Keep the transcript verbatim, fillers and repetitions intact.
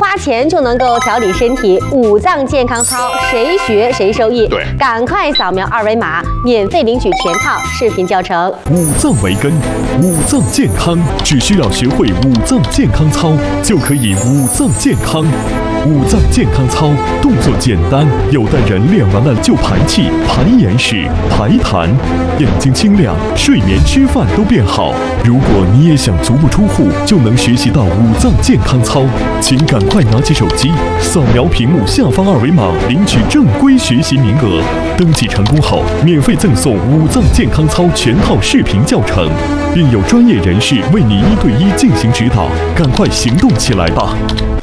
花钱就能够调理身体，五脏健康操谁学谁受益。 对， 赶快扫描二维码，免费领取全套视频教程。 五脏为根，五脏健康，只需要学会五脏健康操，就可以五脏健康。五脏健康操动作简单，有的人练完了就排气、排眼屎、排痰，眼睛清亮，睡眠、吃饭都变好。如果你也想足不出户就能学习到五脏健康操，请赶快拿起手机，扫描屏幕下方二维码，领取正规学习名额。登记成功后，免费赠送五脏健康操全套视频教程，并有专业人士为你一对一进行指导。赶快行动起来吧！